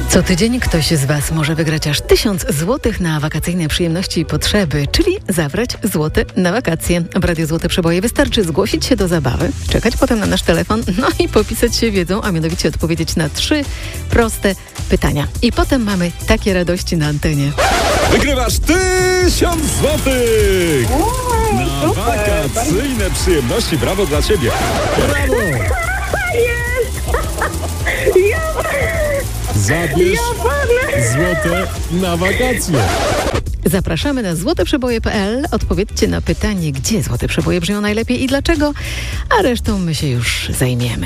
Co tydzień ktoś z Was może wygrać aż 1000 złotych na wakacyjne przyjemności i potrzeby, czyli zabrać złote na wakacje. W Radiu Złote Przeboje wystarczy zgłosić się do zabawy, czekać potem na nasz telefon, no i popisać się wiedzą, a mianowicie odpowiedzieć na 3 proste pytania. I potem mamy takie radości na antenie. Wygrywasz 1000 złotych na wakacyjne przyjemności. Brawo dla Ciebie. Brawo. Zabierz złote na wakacje. Zapraszamy na złoteprzeboje.pl. Odpowiedzcie na pytanie, gdzie złote przeboje brzmią najlepiej i dlaczego, a resztą my się już zajmiemy.